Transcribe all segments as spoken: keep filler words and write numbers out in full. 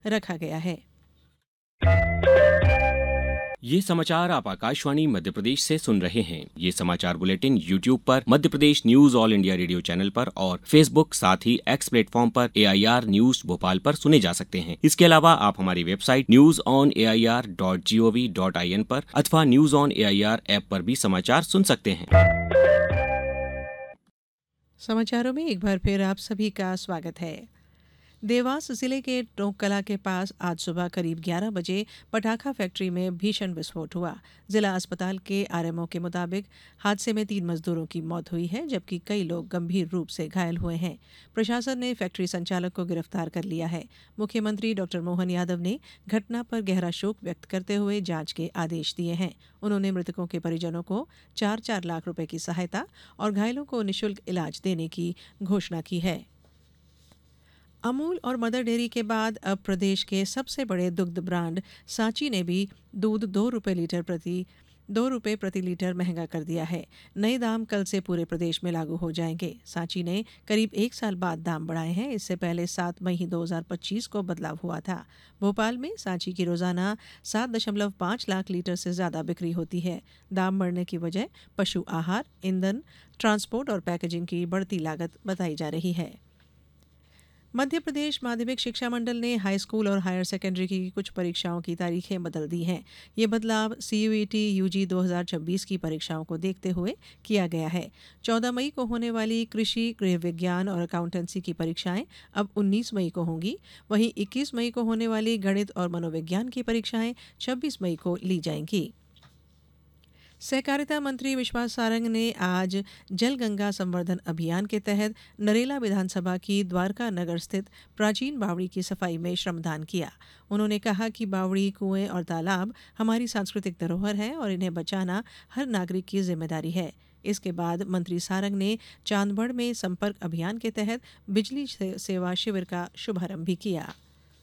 रखा गया है। ये समाचार आप आकाशवाणी मध्य प्रदेश से सुन रहे हैं। ये समाचार बुलेटिन यूट्यूब पर Madhya Pradesh news all India radio channel पर और फेसबुक साथ ही एक्स प्लेटफॉर्म पर ए आई आर न्यूज भोपाल पर सुने जा सकते हैं। इसके अलावा आप हमारी website news on A I R dot G O V dot I N पर अथवा news on A I R app पर भी समाचार सुन सकते हैं। समाचारों में एक बार फिर आप सभी का स्वागत है। देवास जिले के टोंककला के पास आज सुबह करीब ग्यारह बजे पटाखा फैक्ट्री में भीषण विस्फोट हुआ। जिला अस्पताल के आर एम ओ के मुताबिक हादसे में तीन मजदूरों की मौत हुई है, जबकि कई लोग गंभीर रूप से घायल हुए हैं। प्रशासन ने फैक्ट्री संचालक को गिरफ्तार कर लिया है। मुख्यमंत्री डॉक्टर मोहन यादव ने घटना पर गहरा शोक व्यक्त करते हुए जांच के आदेश दिए हैं। उन्होंने मृतकों के परिजनों को चार चार लाख रुपए की सहायता और घायलों को निःशुल्क इलाज देने की घोषणा की है। अमूल और मदर डेयरी के बाद अब प्रदेश के सबसे बड़े दुग्ध ब्रांड सांची ने भी दूध दो रुपये लीटर प्रति दो रुपये प्रति लीटर महंगा कर दिया है। नए दाम कल से पूरे प्रदेश में लागू हो जाएंगे। सांची ने करीब एक साल बाद दाम बढ़ाए हैं। इससे पहले सात मई दो हज़ार पच्चीस को बदलाव हुआ था। भोपाल में सांची की रोजाना सात दशमलव पाँच लाख लीटर से ज्यादा बिक्री होती है। दाम बढ़ने की वजह पशु आहार, ईंधन, ट्रांसपोर्ट और पैकेजिंग की बढ़ती लागत बताई जा रही है। मध्य प्रदेश माध्यमिक शिक्षा मंडल ने हाई स्कूल और हायर सेकेंडरी की कुछ परीक्षाओं की तारीखें बदल दी हैं। ये बदलाव सी यू ई टी यू जी दो हज़ार छब्बीस की परीक्षाओं को देखते हुए किया गया है। चौदह मई को होने वाली कृषि, गृह विज्ञान और अकाउंटेंसी की परीक्षाएं अब उन्नीस मई को होंगी। वहीं इक्कीस मई को होने वाली गणित और मनोविज्ञान की परीक्षाएं छब्बीस मई को ली जाएंगी। सहकारिता मंत्री विश्वास सारंग ने आज जल गंगा संवर्धन अभियान के तहत नरेला विधानसभा की द्वारका नगर स्थित प्राचीन बावड़ी की सफाई में श्रमदान किया। उन्होंने कहा कि बावड़ी, कुएं और तालाब हमारी सांस्कृतिक धरोहर है और इन्हें बचाना हर नागरिक की जिम्मेदारी है। इसके बाद मंत्री सारंग ने चांदबड़ में संपर्क अभियान के तहत बिजली सेवा शिविर का शुभारंभ भी किया।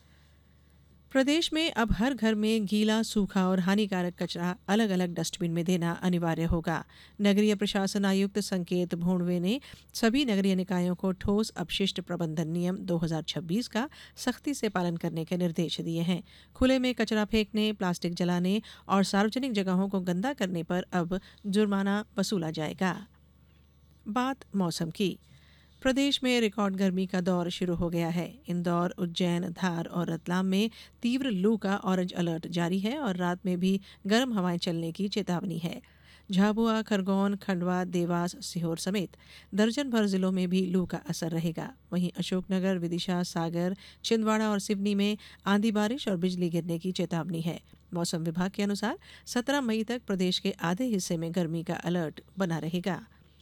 प्रदेश में अब हर घर में गीला, सूखा और हानिकारक कचरा अलग अलग डस्टबिन में देना अनिवार्य होगा। नगरीय प्रशासन आयुक्त संकेत भोंडवे ने सभी नगरीय निकायों को ठोस अपशिष्ट प्रबंधन नियम दो हज़ार छब्बीस का सख्ती से पालन करने के निर्देश दिए हैं। खुले में कचरा फेंकने, प्लास्टिक जलाने और सार्वजनिक जगहों को गंदा करने पर अब जुर्माना वसूला जाएगा। बात मौसम की। प्रदेश में रिकॉर्ड गर्मी का दौर शुरू हो गया है। इंदौर, उज्जैन, धार और रतलाम में तीव्र लू का ऑरेंज अलर्ट जारी है और रात में भी गर्म हवाएं चलने की चेतावनी है। झाबुआ, खरगोन, खंडवा, देवास, सीहोर समेत दर्जन भर जिलों में भी लू का असर रहेगा। वहीं अशोकनगर, विदिशा, सागर, छिंदवाड़ा और सिवनी में आंधी बारिश और बिजली गिरने की चेतावनी है। मौसम विभाग के अनुसार सत्रह मई तक प्रदेश के आधे हिस्से में गर्मी का अलर्ट बना रहेगा।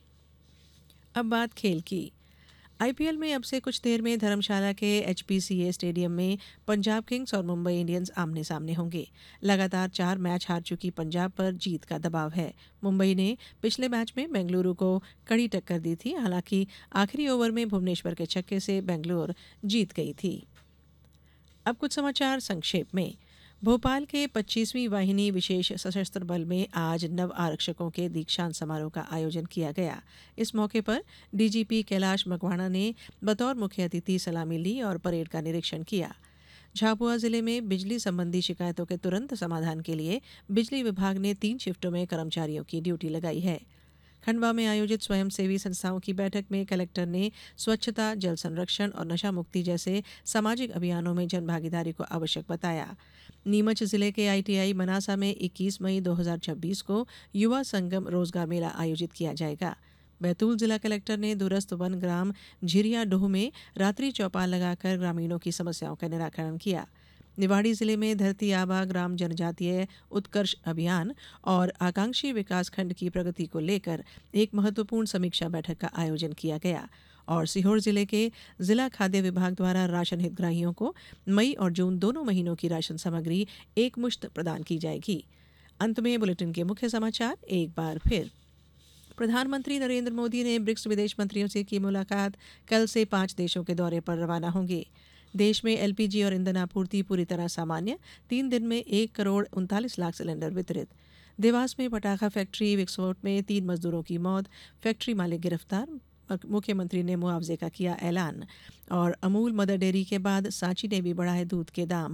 अब बात खेल की। आई पी एल में अब से कुछ देर में धर्मशाला के एच पी सी ए स्टेडियम में पंजाब किंग्स और मुंबई इंडियंस आमने सामने होंगे। लगातार चार मैच हार चुकी पंजाब पर जीत का दबाव है। मुंबई ने पिछले मैच में बेंगलुरु को कड़ी टक्कर दी थी। हालांकि आखिरी ओवर में भुवनेश्वर के छक्के से बेंगलुरु जीत गई थी। अब कुछ समाचार संक्षेप में। भोपाल के पच्चीसवीं वाहिनी विशेष सशस्त्र बल में आज नव आरक्षकों के दीक्षांत समारोह का आयोजन किया गया। इस मौके पर D G P Kailash Makwana ने बतौर मुख्य अतिथि सलामी ली और परेड का निरीक्षण किया। झाबुआ जिले में बिजली संबंधी शिकायतों के तुरंत समाधान के लिए बिजली विभाग ने तीन शिफ्टों में कर्मचारियों की ड्यूटी लगाई है। खंडवा में आयोजित स्वयंसेवी संस्थाओं की बैठक में कलेक्टर ने स्वच्छता, जल संरक्षण और नशा मुक्ति जैसे सामाजिक अभियानों में जनभागीदारी को आवश्यक बताया। नीमच जिले के आई टी आई मनासा में इक्कीस मई दो हज़ार छब्बीस को युवा संगम रोजगार मेला आयोजित किया जाएगा। बैतूल जिला कलेक्टर ने दूरस्थ वन ग्राम झिरिया डोह में रात्रि चौपाल लगाकर ग्रामीणों की समस्याओं का निराकरण किया। निवाड़ी जिले में धरती आबा ग्राम जनजातीय उत्कर्ष अभियान और आकांक्षी विकास खंड की प्रगति को लेकर एक महत्वपूर्ण समीक्षा बैठक का आयोजन किया गया। और सीहोर जिले के जिला खाद्य विभाग द्वारा राशन हितग्राहियों को मई और जून दोनों महीनों की राशन सामग्री एक मुश्त प्रदान की जाएगी। अंत में बुलेटिन के मुख्य समाचार एक बार फिर। प्रधानमंत्री नरेंद्र मोदी ने ब्रिक्स विदेश मंत्रियों से की मुलाकात। कल से पांच देशों के दौरे पर रवाना होंगे। देश में एल पी जी और ईंधन आपूर्ति पूरी तरह सामान्य। तीन दिन में एक करोड़ उनतालीस लाख सिलेंडर वितरित। देवास में पटाखा फैक्ट्री विस्फोट में तीन मजदूरों की मौत, फैक्ट्री मालिक गिरफ्तार। मुख्यमंत्री ने मुआवजे का किया ऐलान। और अमूल मदर डेयरी के बाद सांची ने भी बढ़ाए दूध के दाम।